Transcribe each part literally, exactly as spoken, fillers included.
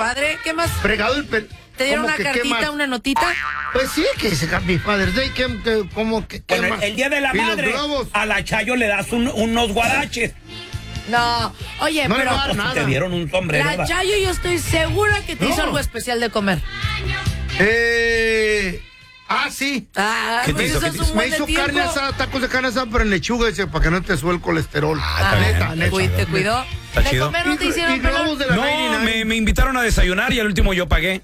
Padre. ¿Qué más? Fregado el pelo. ¿Te dieron una cartita, una notita? Pues sí, que ese Happy Father's Day, que, que, como que... Bueno, que el, el Día de la Madre, a la Chayo le das un, unos guaraches. No, oye, no pero... Le nada. Te dieron un sombrero. La Chayo yo estoy segura que te no. hizo algo especial de comer. Eh... Ah, sí. Ah, ¿Qué te hizo? ¿Qué te hizo? Me hizo carne asada, tacos de carne asada, pero en lechuga, dice, para que no te sube el colesterol. Ah, neta, neta. Uy, te cuidó. Está ¿De chido. comer no te hicieron y, y globos de la No, me, me invitaron a desayunar y al último yo pagué.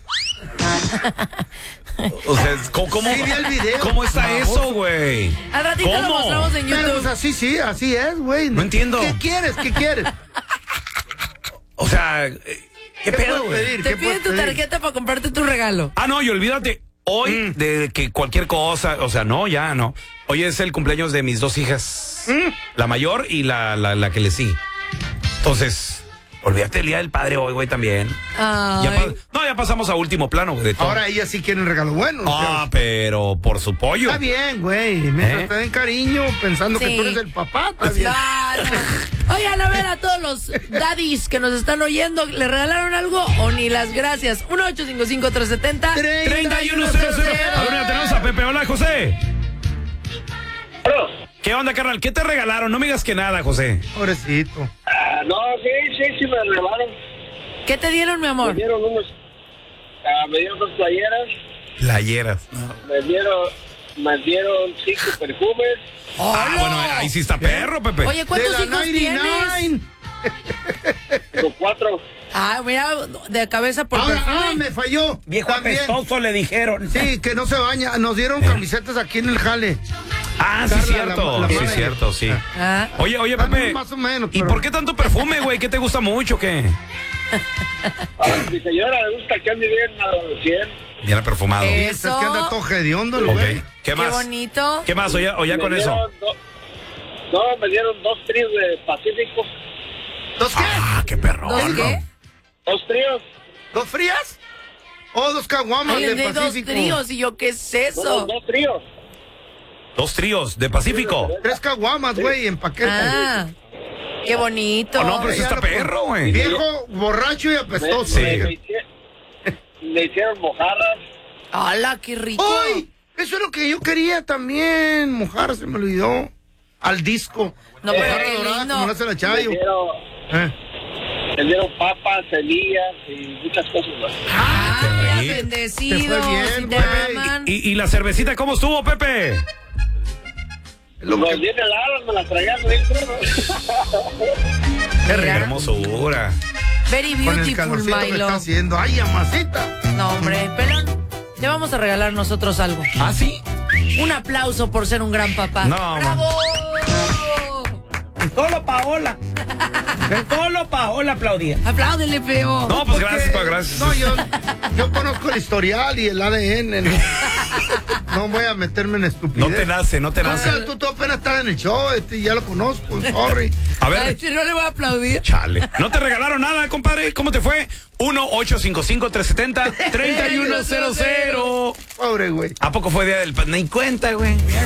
O sea, ¿cómo, cómo, sí, vi el video. ¿Cómo está eso, güey? Al ratito ¿Cómo? Lo mostramos en YouTube. Pero, pues, así sí, así es, güey. No entiendo. ¿Qué quieres? ¿Qué quieres? O sea, ¿qué, ¿Qué pedo, güey? Te piden tu tarjeta para comprarte tu regalo. Ah, no, y olvídate. Hoy, mm. de que cualquier cosa, o sea, no, ya, no. Hoy es el cumpleaños de mis dos hijas. Mm. La mayor y la, la, la que le sigue. Entonces, olvídate el Día del Padre hoy, güey, también. Ya pa- no, ya pasamos a último plano, güey, de todo. Ahora ellas sí quieren regalo bueno. Ah, o sea, pero por su pollo. Está bien, güey. Mientras ¿Eh? te den cariño, pensando sí. que tú eres el papá, está bien. Claro. Oigan, a ver, a todos los daddies que nos están oyendo, ¿le regalaron algo o ni las gracias? uno ocho cinco cinco, tres siete cero, treinta y uno cero cero. A ver, mira, tenemos a Pepe. Hola, José. Hola. ¿Qué onda, carnal? ¿Qué te regalaron? No me digas que nada, José. Pobrecito. Uh, no, sí, sí, sí me regalaron. ¿Qué te dieron, mi amor? Me dieron unos... Uh, me dieron dos playeras. Playeras. No. Me dieron... Me dieron cinco perfumes. Ah, oh, bueno, ahí sí está perro, Pepe. Oye, ¿cuántos hijos tienes? Con cuatro. Ah, mira, de cabeza por Ahora, perfume. ah, me falló. Viejo apestoso le dijeron. Sí, que no se baña. Nos dieron camisetas aquí en el jale. Ah, sí, Carla, cierto. La, la sí, cierto, sí. Ah. Oye, oye, Pepe. Más o menos. ¿Y pero... por qué tanto perfume, güey? ¿Qué te gusta mucho o qué? A mi señora le gusta que ande bien a cien. Bien perfumado. Eso. Es que anda todo hediondo, güey. Okay. ¿Qué más? Qué bonito. ¿Qué más? Oye, oye con eso. Do... No, me dieron dos tríos de Pacífico. ¿Dos qué? Ah, qué perro. ¿Dos qué? Dos tríos. ¿Dos frías? ¿O dos caguamas de, de Pacífico? Dos tríos, y yo, ¿qué es eso? No, dos tríos. Dos tríos de Pacífico. Tres caguamas, güey, sí. en paquete. Ah, qué bonito. Oh, no, pero eso está perro, güey. Viejo, borracho y apestoso. Me, me, me, hicieron, me hicieron mojarras. ¡Hala, qué rico! ¡Ay! Eso es lo que yo quería también. Mojarras, se me olvidó. Al disco. No, eh, pero qué dorada, lindo. como lo hace la Chayo. Me dieron, eh. me dieron papas, semillas y muchas cosas más. ¡Ah, ah qué bendecido! Te fue bien, si ¿Y, y, ¿Y la cervecita cómo estuvo, Pepe? Lo que viene heladas, me las traían dentro. Qué hermosura. Very beautiful, que Milo. está haciendo. ¡Ay, amasita! No, hombre, pelón. Te vamos a regalar nosotros algo. ¿Ah, sí? Un aplauso por ser un gran papá. No, ¡bravo! Solo Paola. Solo Paola aplaudía. Apláudele, feo. No, pues gracias, pa, gracias. No, yo, yo conozco el historial y el A D N. No, no voy a meterme en estupidez. No te nace, no te nace. No, tú, tú apenas estás en el show, este, ya lo conozco, sorry. A ver. Ay, si no le voy a aplaudir. Chale. No te regalaron nada, compadre. ¿Cómo te fue? uno ocho cinco cinco, tres siete cero, tres uno cero cero. Pobre güey. ¿A poco fue día del... Ni cuenta, güey.